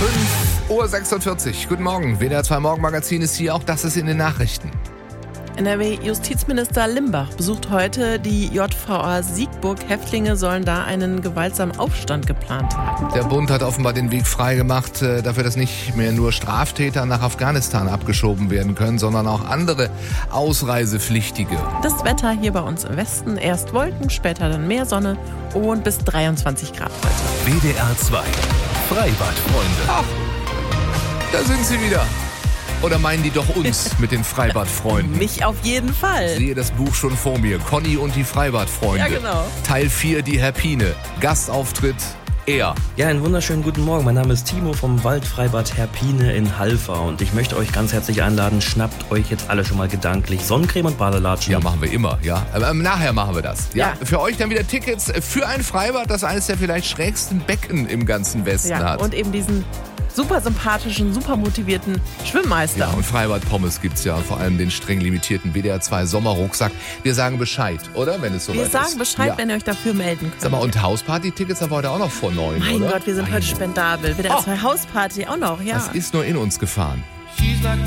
5:46 Uhr. Guten Morgen. WDR 2 Morgenmagazin ist hier. Auch das ist in den Nachrichten. NRW-Justizminister Limbach besucht heute die JVA Siegburg. Häftlinge sollen da einen gewaltsamen Aufstand geplant haben. Der Bund hat offenbar den Weg freigemacht dafür, dass nicht mehr nur Straftäter nach Afghanistan abgeschoben werden können, sondern auch andere Ausreisepflichtige. Das Wetter hier bei uns im Westen. Erst Wolken, später dann mehr Sonne und bis 23 Grad heute. WDR 2 Freibadfreunde. Ach, da sind sie wieder. Oder meinen die doch uns mit den Freibadfreunden? Mich auf jeden Fall. Ich sehe das Buch schon vor mir. Conny und die Freibadfreunde. Ja, genau. Teil 4, die Herpine. Gastauftritt, er. Ja, einen wunderschönen guten Morgen. Mein Name ist Timo vom Waldfreibad Herpine in Halver und ich möchte euch ganz herzlich einladen, schnappt euch jetzt alle schon mal gedanklich Sonnencreme und Badelatschen. Ja, machen wir immer, ja. Aber nachher machen wir das. Ja. Ja. Für euch dann wieder Tickets für ein Freibad, das eines der vielleicht schrägsten Becken im ganzen Westen hat. Und eben diesen super sympathischen, super motivierten Schwimmmeister. Ja, und Freibad-Pommes gibt's ja, vor allem den streng limitierten WDR 2 Sommerrucksack. Wir sagen Bescheid, oder? Wenn es soweit ist. Wir sagen Bescheid, ja. wenn ihr euch dafür melden könnt. Sag mal, und Hausparty-Tickets haben wir heute auch noch vor 9, Mein oder? Gott, wir sind heute spendabel. WDR 2 Hausparty auch noch, ja. Das ist nur in uns gefahren. She's like